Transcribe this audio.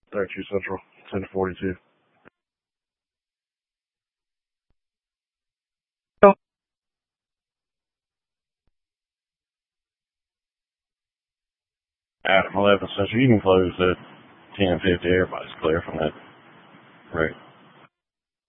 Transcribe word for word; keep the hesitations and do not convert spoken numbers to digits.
thirty-two Central, ten forty-two. After eleven Central, you can close at ten fifty. Everybody's clear from that. Right.